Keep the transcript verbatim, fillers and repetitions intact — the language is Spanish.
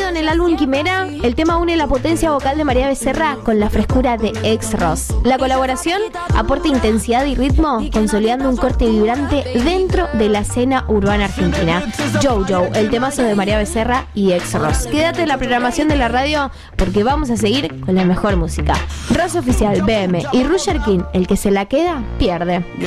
Incluido en el álbum Quimera, el tema une la potencia vocal de María Becerra con la frescura de Ex-Ross. La colaboración aporta intensidad y ritmo, consolidando un corte vibrante dentro de la escena urbana argentina. Jojo, el temazo de María Becerra y Ex-Ross. Quédate en la programación de la radio porque vamos a seguir con la mejor música. Ross Oficial, B M y Roger King, el que se la queda, pierde.